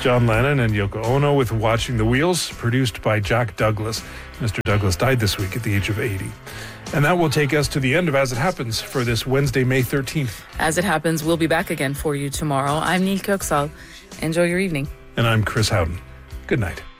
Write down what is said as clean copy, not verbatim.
John Lennon and Yoko Ono with Watching the Wheels, produced by Jack Douglas. Mr. Douglas died this week at the age of 80. And that will take us to the end of As It Happens for this Wednesday, May 13th. As It Happens, we'll be back again for you tomorrow. I'm Neil Köksal. Enjoy your evening. And I'm Chris Howden. Good night.